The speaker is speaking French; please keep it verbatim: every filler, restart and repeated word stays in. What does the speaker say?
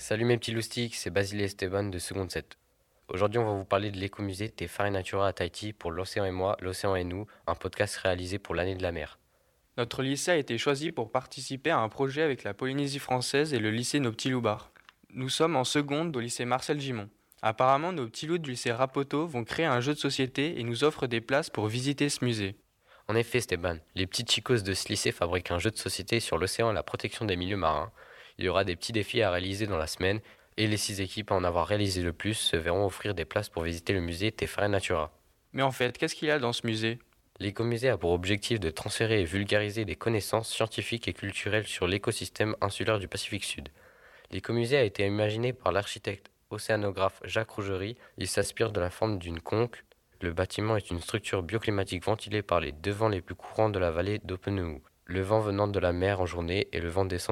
Salut mes petits loustiques, c'est Basile et Esteban de Seconde sept. Aujourd'hui, on va vous parler de l'écomusée Te Natura à Tahiti pour L'Océan et moi, L'Océan et nous, un podcast réalisé pour l'année de la mer. Notre lycée a été choisi pour participer à un projet avec la Polynésie française et le lycée Nos Petits Loupards. Nous sommes en seconde au lycée Marcel Gimon. Apparemment, nos petits loups du lycée Rapoto vont créer un jeu de société et nous offrent des places pour visiter ce musée. En effet, Esteban, les petits chicos de ce lycée fabriquent un jeu de société sur l'océan et la protection des milieux marins. Il y aura des petits défis à réaliser dans la semaine et les six équipes à en avoir réalisé le plus se verront offrir des places pour visiter le musée Te Natura. Mais en fait, qu'est-ce qu'il y a dans ce musée ? L'écomusée a pour objectif de transférer et vulgariser des connaissances scientifiques et culturelles sur l'écosystème insulaire du Pacifique Sud. L'écomusée a été imaginé par l'architecte océanographe Jacques Rougerie. Il s'inspire de la forme d'une conque. Le bâtiment est une structure bioclimatique ventilée par les deux vents les plus courants de la vallée d'Openuu. Le vent venant de la mer en journée et le vent descendant